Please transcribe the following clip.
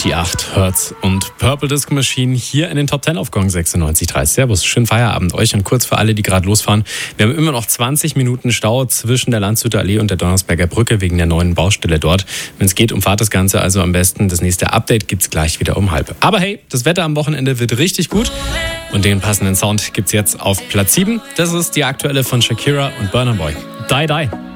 Die 8 Hertz und Purple Disco Machine hier in den Top 10 auf Gong 96.3. Servus, schönen Feierabend euch und kurz für alle, die gerade losfahren. Wir haben immer noch 20 Minuten Stau zwischen der Landshütter Allee und der Donnersberger Brücke wegen der neuen Baustelle dort. Wenn es geht, umfahrt das Ganze also am besten. Das nächste Update gibt's gleich wieder um 12:30. Aber hey, das Wetter am Wochenende wird richtig gut und den passenden Sound gibt's jetzt auf Platz 7. Das ist die aktuelle von Shakira und Burna Boy. Die Die.